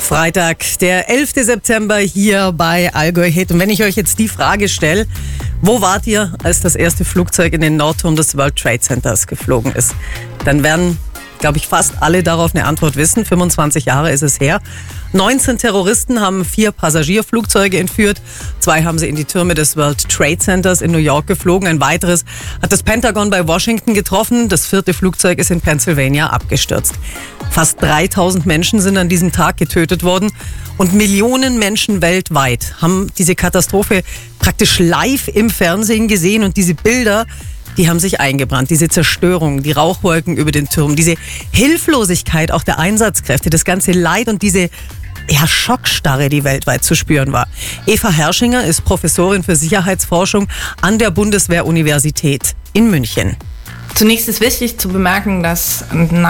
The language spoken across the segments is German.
Freitag, der 11. September hier bei Allgäu Hit. Und wenn ich euch jetzt die Frage stelle, wo wart ihr, als das erste Flugzeug in den Nordturm des World Trade Centers geflogen ist, dann werden, glaube ich, fast alle darauf eine Antwort wissen. 25 Jahre ist es her. 19 Terroristen haben 4 Passagierflugzeuge entführt. 2 haben sie in die Türme des World Trade Centers in New York geflogen. Ein weiteres hat das Pentagon bei Washington getroffen. Das 4. Flugzeug ist in Pennsylvania abgestürzt. Fast 3000 Menschen sind an diesem Tag getötet worden. Und Millionen Menschen weltweit haben diese Katastrophe praktisch live im Fernsehen gesehen. Und diese Bilder, die haben sich eingebrannt. Diese Zerstörung, die Rauchwolken über den Turm, diese Hilflosigkeit auch der Einsatzkräfte, das ganze Leid und diese Schockstarre, die weltweit zu spüren war. Eva Herschinger ist Professorin für Sicherheitsforschung an der Bundeswehr-Universität in München. Zunächst ist wichtig zu bemerken, dass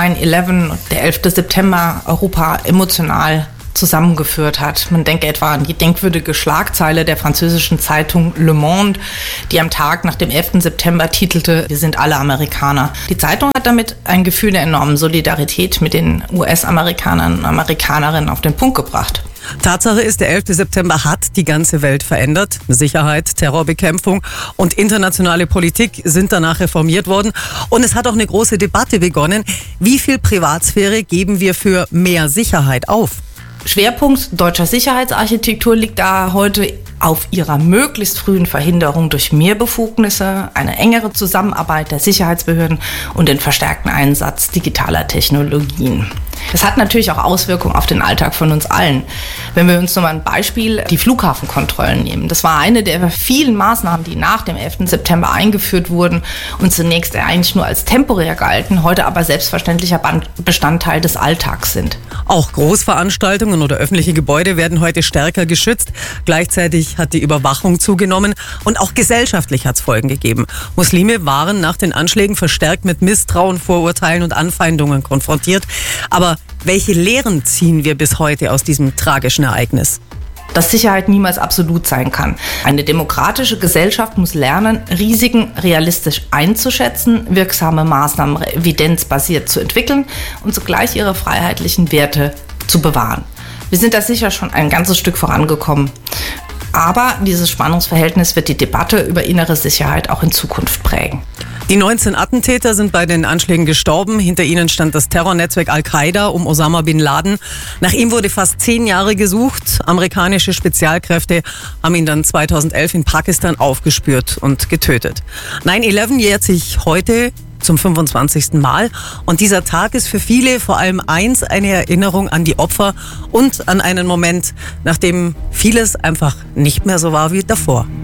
9/11, der 11. September, Europa emotional zusammengeführt hat. Man denke etwa an die denkwürdige Schlagzeile der französischen Zeitung Le Monde, die am Tag nach dem 11. September titelte: Wir sind alle Amerikaner. Die Zeitung hat damit ein Gefühl der enormen Solidarität mit den US-Amerikanern und Amerikanerinnen auf den Punkt gebracht. Tatsache ist, der 11. September hat die ganze Welt verändert. Sicherheit, Terrorbekämpfung und internationale Politik sind danach reformiert worden. Und es hat auch eine große Debatte begonnen. Wie viel Privatsphäre geben wir für mehr Sicherheit auf? Schwerpunkt deutscher Sicherheitsarchitektur liegt da heute auf ihrer möglichst frühen Verhinderung durch mehr Befugnisse, eine engere Zusammenarbeit der Sicherheitsbehörden und den verstärkten Einsatz digitaler Technologien. Das hat natürlich auch Auswirkungen auf den Alltag von uns allen. Wenn wir uns nochmal ein Beispiel, die Flughafenkontrollen nehmen. Das war eine der vielen Maßnahmen, die nach dem 11. September eingeführt wurden und zunächst eigentlich nur als temporär galten, heute aber selbstverständlicher Bestandteil des Alltags sind. Auch Großveranstaltungen oder öffentliche Gebäude werden heute stärker geschützt. Gleichzeitig hat die Überwachung zugenommen und auch gesellschaftlich hat es Folgen gegeben. Muslime waren nach den Anschlägen verstärkt mit Misstrauen, Vorurteilen und Anfeindungen konfrontiert. Aber welche Lehren ziehen wir bis heute aus diesem tragischen Ereignis? Dass Sicherheit niemals absolut sein kann. Eine demokratische Gesellschaft muss lernen, Risiken realistisch einzuschätzen, wirksame Maßnahmen evidenzbasiert zu entwickeln und zugleich ihre freiheitlichen Werte zu bewahren. Wir sind da sicher schon ein ganzes Stück vorangekommen. Aber dieses Spannungsverhältnis wird die Debatte über innere Sicherheit auch in Zukunft prägen. Die 19 Attentäter sind bei den Anschlägen gestorben. Hinter ihnen stand das Terrornetzwerk Al-Qaida um Osama bin Laden. Nach ihm wurde fast 10 Jahre gesucht. Amerikanische Spezialkräfte haben ihn dann 2011 in Pakistan aufgespürt und getötet. 9/11 jährt sich heute zum 25. Mal. Und dieser Tag ist für viele vor allem eins, eine Erinnerung an die Opfer und an einen Moment, nachdem vieles einfach nicht mehr so war wie davor.